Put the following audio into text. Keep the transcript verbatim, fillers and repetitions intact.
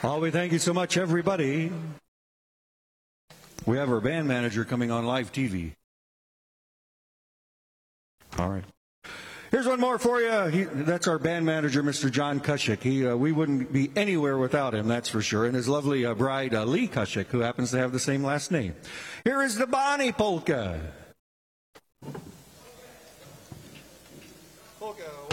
Oh, we thank you so much, everybody. We have our band manager coming on live T V. All right. Here's one more for you. He, that's our band manager, Mister John Kushik. He, uh, we wouldn't be anywhere without him, that's for sure. And his lovely uh, bride, uh, Lee Kushik, who happens to have the same last name. Here is the Bonnie Polka. Polka.